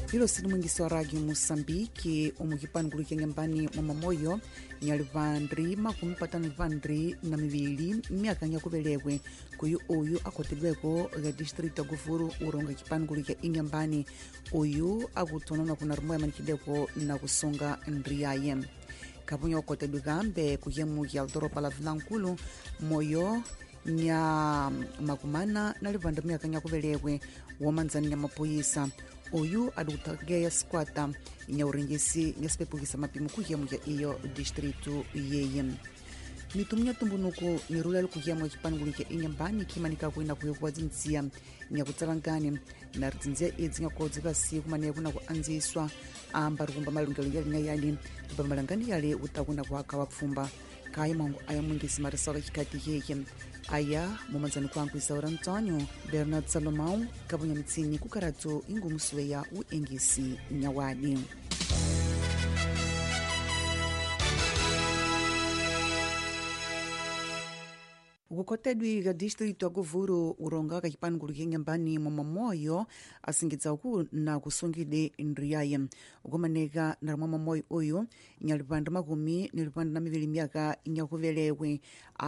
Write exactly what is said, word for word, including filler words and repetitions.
Hilo sili mwingisi wa Radio Mosambiki umukipanguluke nyambani mwa mamoyo nyalivandri makumi patano vandri na mivili miaka nyakuvelewe kuyu uyu akotedweko ga district ya Guvuru uronga kipanguluke inyambani uyu akutonona kuna rumoya manikideko na kusunga ndriyaye kapunya wakotedwe gambe kuyemu ya doropa la Vilankulu moyo nya makumana na livanda miaka nyakuvelewe womanzani nya mapoyisa uyu adutageya squata nya uringesi nya spepukisa mapimu kuyemu ya iyo distritu yeye mitumnya tumbunuku nirulelu kuyemu kipangulike inyambani kimanika kuina kuyokwa zinzia nya kutsalangani na rinzia idzi nya kodzika siku mane kuna kuanziswa amba rukumba malungelo yali nya yali bamalangani yali utakuna kwaka wapfumba kaya mangu aya mwingisi marisaka kikati yeye aya mumanzani kwangu isaura Antonio Bernard Salomão kabunya mitsini kukaratu ingumusuweya uengisi nyawadi ukukotedwi ga district ya Guvuru uronga ka kipanguluke nyambani mwa mamoyo asingidza uku na kusungide ndriyaye ukumaneka na mwa mamoyo uyu nyalipanda makumi nilipanda na mivili miaka nyakuvelewe